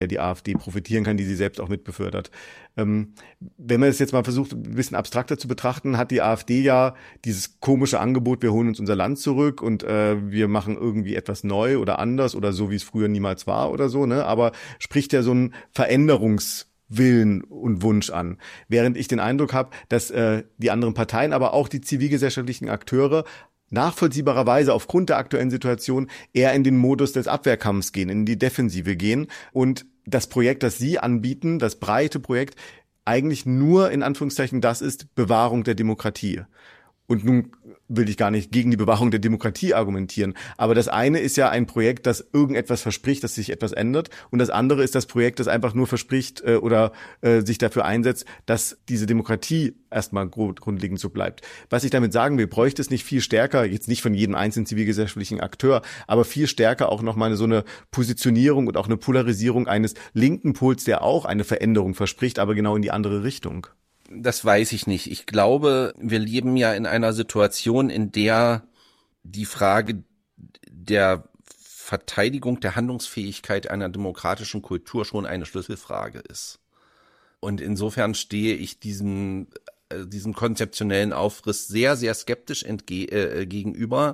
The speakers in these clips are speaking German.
die AfD profitieren kann, die sie selbst auch mitbefördert. Wenn man es jetzt mal versucht, ein bisschen abstrakter zu betrachten, hat die AfD ja dieses komische Angebot, wir holen uns unser Land zurück und wir machen irgendwie etwas neu oder anders oder so, wie es früher niemals war oder so, ne? Aber spricht ja so einen Veränderungswillen und Wunsch an. Während ich den Eindruck habe, dass die anderen Parteien, aber auch die zivilgesellschaftlichen Akteure nachvollziehbarerweise aufgrund der aktuellen Situation eher in den Modus des Abwehrkampfs gehen, in die Defensive gehen und das Projekt, das Sie anbieten, das breite Projekt, eigentlich nur in Anführungszeichen das ist Bewahrung der Demokratie. Und nun will ich gar nicht gegen die Bewahrung der Demokratie argumentieren, aber das eine ist ja ein Projekt, das irgendetwas verspricht, dass sich etwas ändert, und das andere ist das Projekt, das einfach nur verspricht oder sich dafür einsetzt, dass diese Demokratie erstmal grundlegend so bleibt. Was ich damit sagen will, bräuchte es nicht viel stärker, jetzt nicht von jedem einzelnen zivilgesellschaftlichen Akteur, aber viel stärker auch nochmal so eine Positionierung und auch eine Polarisierung eines linken Pols, der auch eine Veränderung verspricht, aber genau in die andere Richtung. Das weiß ich nicht. Ich glaube, wir leben ja in einer Situation, in der die Frage der Verteidigung der Handlungsfähigkeit einer demokratischen Kultur schon eine Schlüsselfrage ist. Und insofern stehe ich diesem konzeptionellen Aufriss sehr, sehr skeptisch gegenüber,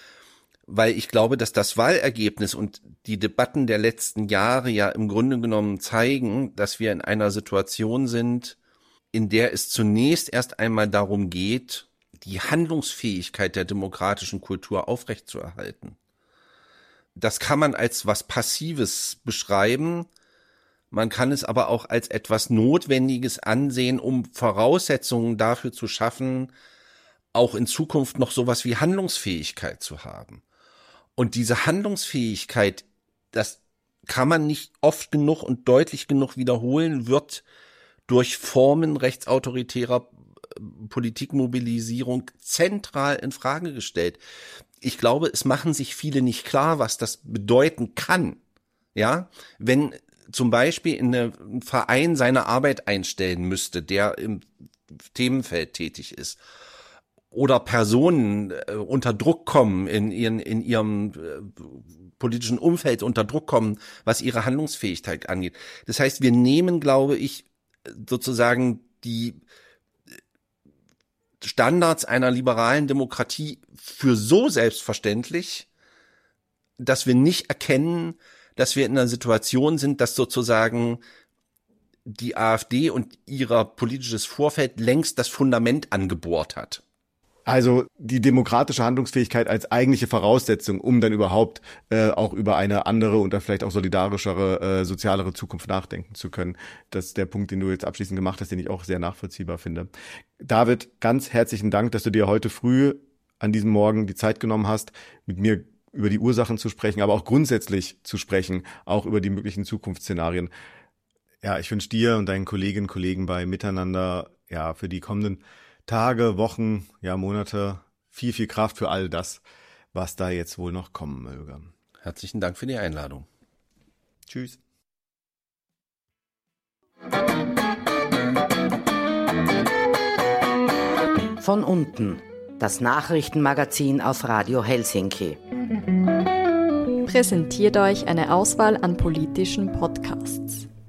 weil ich glaube, dass das Wahlergebnis und die Debatten der letzten Jahre ja im Grunde genommen zeigen, dass wir in einer Situation sind, in der es zunächst erst einmal darum geht, die Handlungsfähigkeit der demokratischen Kultur aufrechtzuerhalten. Das kann man als was Passives beschreiben, man kann es aber auch als etwas Notwendiges ansehen, um Voraussetzungen dafür zu schaffen, auch in Zukunft noch sowas wie Handlungsfähigkeit zu haben. Und diese Handlungsfähigkeit, das kann man nicht oft genug und deutlich genug wiederholen, wird durch Formen rechtsautoritärer Politikmobilisierung zentral in Frage gestellt. Ich glaube, es machen sich viele nicht klar, was das bedeuten kann. Ja, wenn zum Beispiel in einem Verein seine Arbeit einstellen müsste, der im Themenfeld tätig ist, oder Personen unter Druck kommen, in ihrem politischen Umfeld unter Druck kommen, was ihre Handlungsfähigkeit angeht. Das heißt, wir nehmen, glaube ich, sozusagen die Standards einer liberalen Demokratie für so selbstverständlich, dass wir nicht erkennen, dass wir in einer Situation sind, dass sozusagen die AfD und ihr politisches Vorfeld längst das Fundament angebohrt hat. Also die demokratische Handlungsfähigkeit als eigentliche Voraussetzung, um dann überhaupt auch über eine andere und dann vielleicht auch solidarischere, sozialere Zukunft nachdenken zu können. Das ist der Punkt, den du jetzt abschließend gemacht hast, den ich auch sehr nachvollziehbar finde. David, ganz herzlichen Dank, dass du dir heute früh an diesem Morgen die Zeit genommen hast, mit mir über die Ursachen zu sprechen, aber auch grundsätzlich zu sprechen, auch über die möglichen Zukunftsszenarien. Ja, ich wünsche dir und deinen Kolleginnen und Kollegen bei Miteinander ja für die kommenden Tage, Wochen, ja Monate viel, viel Kraft für all das, was da jetzt wohl noch kommen möge. Herzlichen Dank für die Einladung. Tschüss. Von unten, das Nachrichtenmagazin auf Radio Helsinki. Präsentiert euch eine Auswahl an politischen Podcasts.